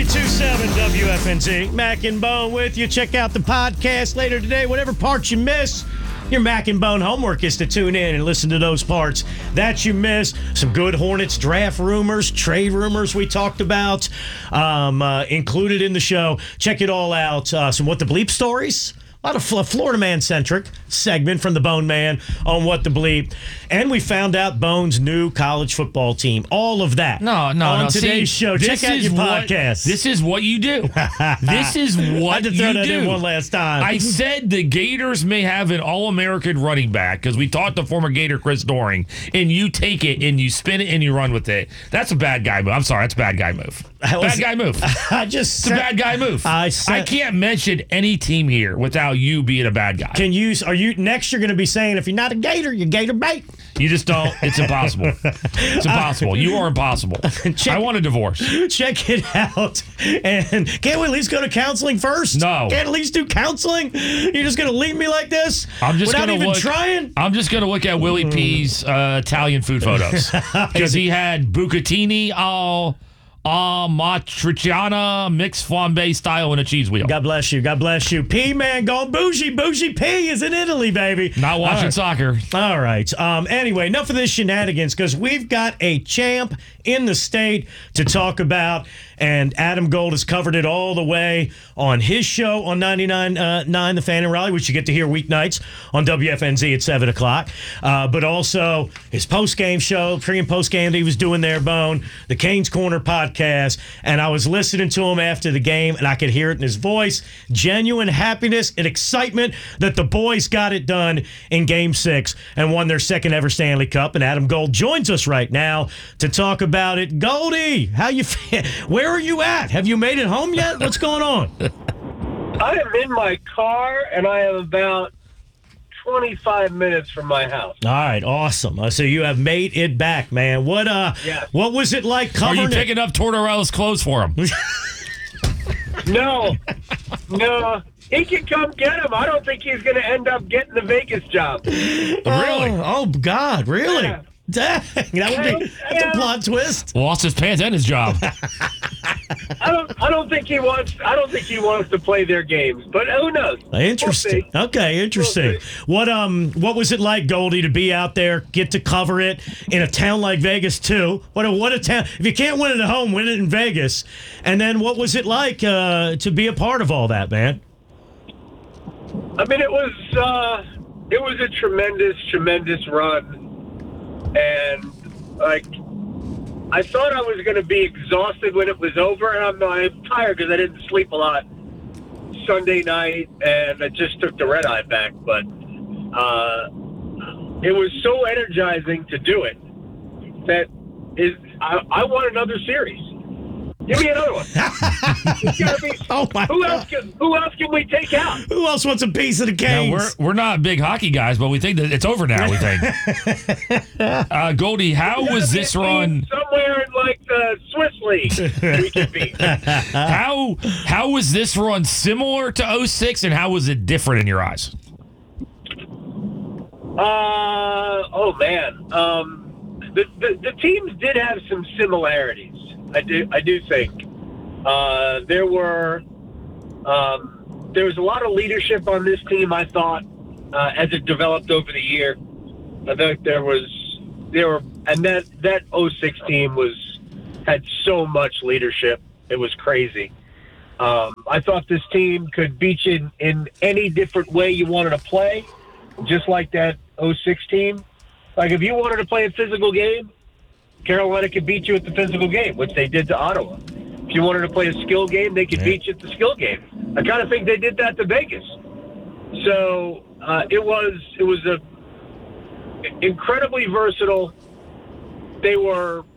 92.7 WFNZ. Mac and Bone with you. Check out the podcast later today. Whatever parts you miss, your Mac and Bone homework is to tune in and listen to those parts that you miss. Some good Hornets draft rumors, trade rumors we talked about, included in the show. Check it all out. Some What the Bleep stories. A lot of Florida Man-centric segment from the Bone Man on What the Bleep. And we found out Bone's new college football team. All of that. No. On today's show. Check out your podcast. This is what you do. This is what you do. I had to throw that in one last time. I said the Gators may have an All-American running back because we talked to former Gator Chris Doering, and you take it and you spin it and you run with it. That's a bad guy move. I'm sorry. That's a bad guy move. Bad guy move. It's a bad guy move. I can't mention any team here without you being a bad guy. Next you're going to be saying, if you're not a Gator, you're Gator bait. You just don't. It's impossible. It's impossible. You are impossible. I want a divorce. Check it out. And can't we at least go to counseling first? No. Can't at least do counseling? You're just going to leave me like this? I'm just without even look, trying? I'm just going to look at Willie P's Italian food photos. Because he had bucatini al matriciana mixed flambe style in a cheese wheel. God bless you. God bless you. P-Man going bougie. Bougie P is in Italy, baby. Not watching soccer. All right. Anyway, enough of this shenanigans because we've got a champ in the state to talk about, and Adam Gold has covered it all the way on his show on 99.9 The Fan and Raleigh, which you get to hear weeknights on WFNZ at 7 o'clock. But also his post-game show, pre- and post-game that he was doing there, Bone, the Canes Corner podcast. And I was listening to him after the game, and I could hear it in his voice. Genuine happiness and excitement that the boys got it done in Game 6 and won their second ever Stanley Cup. And Adam Gold joins us right now to talk about it. Goldie, how you feel? Where are you at? Have you made it home yet? What's going on? I am in my car, and I am about 25 minutes from my house. All right, awesome. So you have made it back, man. What yes. What was it like covering Are you picking up Tortorella's clothes for him? No. He can come get him. I don't think he's going to end up getting the Vegas job. Really? Oh God, really? Yeah. Dang, that's a plot twist. Lost his pants and his job. I don't think he wants to play their games, but who knows? Interesting. We'll Okay, interesting. What was it like, Goldie, to be out there, get to cover it in a town like Vegas too? What a town! If you can't win it at home, win it in Vegas. And then what was it like to be a part of all that, man? I mean, it was a tremendous run. And, I thought I was going to be exhausted when it was over, and I'm tired because I didn't sleep a lot Sunday night, and I just took the red eye back. But it was so energizing to do it that I want another series. Give me another one. It's gotta be, oh my who God. Who else can we take out? Who else wants a piece of the Canes? We're not big hockey guys, but we think that it's over now. We think. Goldie, how was this run? Somewhere in the Swiss League, we could be. How was this run similar to 06, and how was it different in your eyes? Oh man, the teams did have some similarities. I do think there was a lot of leadership on this team. I thought as it developed over the year, I think that 06 team had so much leadership. It was crazy. I thought this team could beat you in any different way you wanted to play, just like that 06 team. Like if you wanted to play a physical game, Carolina could beat you at the physical game, which they did to Ottawa. If you wanted to play a skill game, they could beat you at the skill game. I kind of think they did that to Vegas. So it was a incredibly versatile. They were